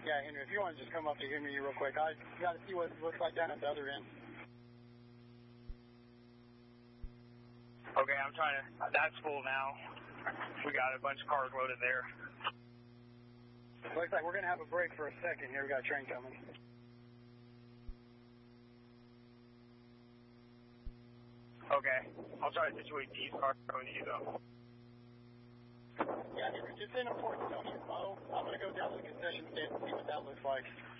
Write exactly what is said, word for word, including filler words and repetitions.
Yeah, Henry, if you want to just come up to hear me real quick, I got to see what it looks like down at the other end. Okay, I'm trying to, that's full now. We got a bunch of cars loaded there. Looks like we're going to have a break for a second here. We got a train coming. Okay, I'll try to situate these cars going to you though. Yeah, Henry, just in a port, don't you know? I'm going to go down to the concession stand and see what that looks like.